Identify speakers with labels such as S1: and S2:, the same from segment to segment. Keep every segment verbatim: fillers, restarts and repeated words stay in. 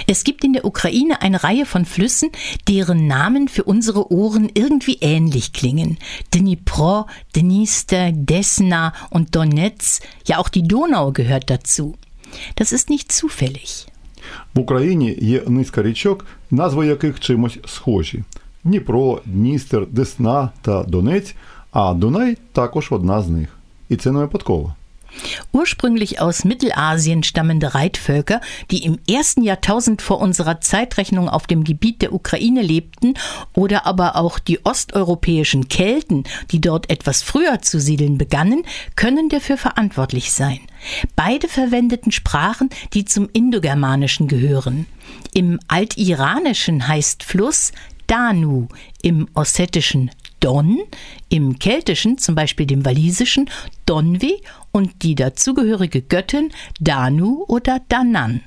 S1: Es gibt in der Ukraine eine Reihe von Flüssen, deren Namen für unsere Ohren irgendwie ähnlich klingen. Dnipro, Dnister, Desna und Donetsk, ja auch die Donau gehört dazu. Das ist nicht zufällig.
S2: В Україні є низка річок, назви яких чимось схожі. Дніпро, Дністер, Десна та Донець, а Дунай також одна з них. І це не випадково.
S1: Ursprünglich aus Mittelasien stammende Reitvölker, die im ersten Jahrtausend vor unserer Zeitrechnung auf dem Gebiet der Ukraine lebten, oder aber auch die osteuropäischen Kelten, die dort etwas früher zu siedeln begannen, können dafür verantwortlich sein. Beide verwendeten Sprachen, die zum Indogermanischen gehören. Im Altiranischen heißt Fluss Danu, im Ossetischen Don, im Keltischen, zum Beispiel dem Walisischen, Donvi und die dazugehörige Göttin Danu oder Danan.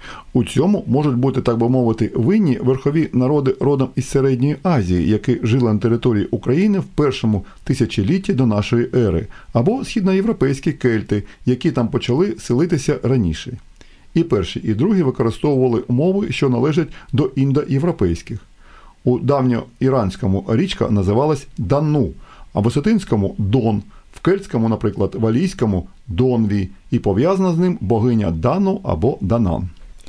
S2: У цьому можуть бути, так би мовити, винні верхові народи родом із Середньої Азії, які жили на території України в першому тисячолітті до нашої ери, або східноєвропейські кельти, які там почали селитися раніше. І перші, і другі використовували мови, що належать до індоєвропейських. У давньоіранському річка називалась Дану, а в осетинському – Дон, в кельтському, наприклад, валійському – Донві, і пов'язана з ним богиня Дану або Данан.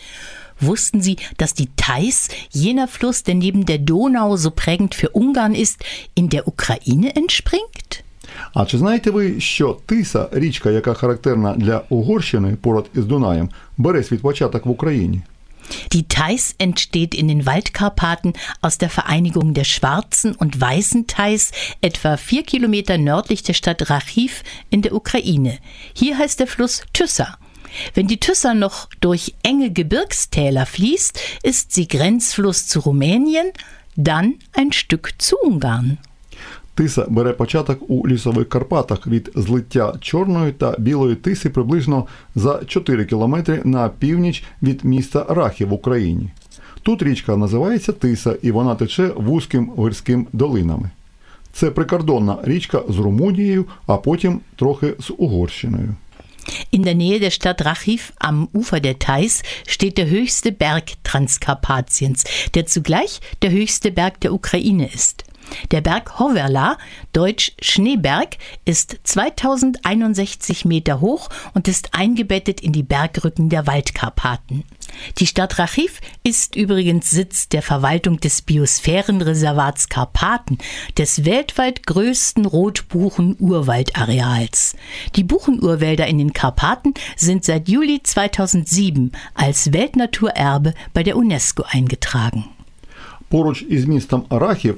S1: Wussten Sie, dass die Theiß, jener Fluss, der neben der Donau so prägend für Ungarn ist, in der Ukraine entspringt?
S2: А чи знаєте ви, що Тиса, річка, яка характерна для Угорщини поряд із Дунаєм, бере свій початок в Україні?
S1: Die Theiß entsteht in den Waldkarpaten aus der Vereinigung der Schwarzen und Weißen Theiß, etwa vier Kilometer nördlich der Stadt Rachiv in der Ukraine. Hier heißt der Fluss Tyssa. Wenn die Tyssa noch durch enge Gebirgstäler fließt, ist sie Grenzfluss zu Rumänien, dann ein Stück zu Ungarn.
S2: Тиса бере початок у лісових Карпатах від злиття Чорної та Білої Тиси приблизно за чотири кілометри на північ від міста Рахів в Україні. Тут річка називається Тиса, і вона тече вузьким гірським долинами. Це прикордонна річка з Румунією, а потім трохи з Угорщиною.
S1: In der Nähe der Stadt Rachiv am Ufer der Theiß steht der höchste Berg Transkarpatiens, der zugleich der höchste Berg der Ukraine ist. Der Berg Hoverla, deutsch Schneeberg, ist zweitausendeinundsechzig Meter hoch und ist eingebettet in die Bergrücken der Waldkarpaten. Die Stadt Rachiv ist übrigens Sitz der Verwaltung des Biosphärenreservats Karpaten, des weltweit größten Rotbuchen-Urwaldareals. Die Buchenurwälder in den Karpaten sind seit Juli zweitausendsieben als Weltnaturerbe bei der UNESCO eingetragen.
S2: Поруч із містом Рахів